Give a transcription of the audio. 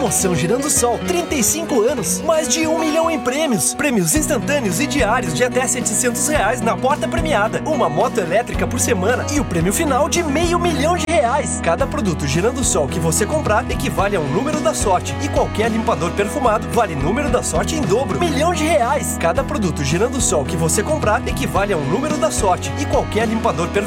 Promoção Girando Sol, 35 anos, mais de 1 milhão em prêmios. Prêmios instantâneos e diários de até R$700 na porta premiada. Uma moto elétrica por semana e o prêmio final de R$500 mil. Cada produto Girando Sol que você comprar equivale a um número da sorte. E qualquer limpador perfumado vale número da sorte em dobro. R$1 milhão. Cada produto Girando Sol que você comprar equivale a um número da sorte. E qualquer limpador perfumado